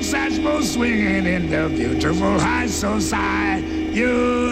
saxophone swinging in the beautiful high society.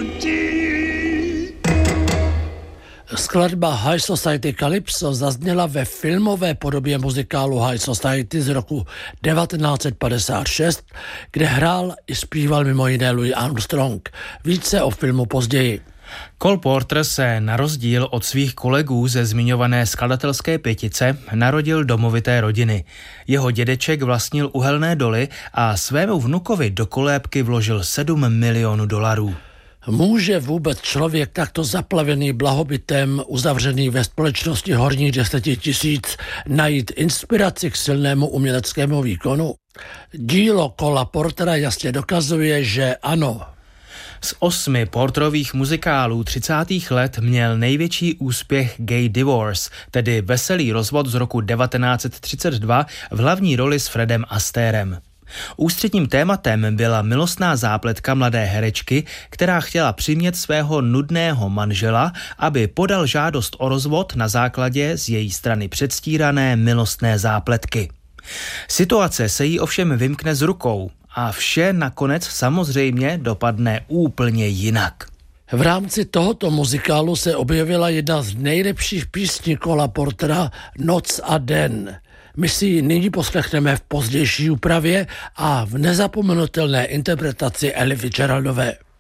Skladba High Society Calypso zazněla ve filmové podobě muzikálu High Society z roku 1956, kde hrál i zpíval mimo jiné Louis Armstrong. Více o filmu později. Cole Porter se na rozdíl od svých kolegů ze zmiňované skladatelské pětice narodil domovité rodiny. Jeho dědeček vlastnil uhelné doly a svému vnukovi do kolébky vložil $7 milionů. Může vůbec člověk takto zaplavený blahobytem, uzavřený ve společnosti horních 10 000, najít inspiraci k silnému uměleckému výkonu? Dílo Cola Portera jasně dokazuje, že ano. Z 8 Porterových muzikálů 30. let měl největší úspěch Gay Divorce, tedy veselý rozvod z roku 1932 v hlavní roli s Fredem Astérem. Ústředním tématem byla milostná zápletka mladé herečky, která chtěla přimět svého nudného manžela, aby podal žádost o rozvod na základě z její strany předstírané milostné zápletky. Situace se jí ovšem vymkne z rukou a vše nakonec samozřejmě dopadne úplně jinak. V rámci tohoto muzikálu se objevila jedna z nejlepších písní Cola Portera Noc a den. My si ji nyní poslechneme v pozdější úpravě a v nezapomenutelné interpretaci Elly Fitzgeraldové.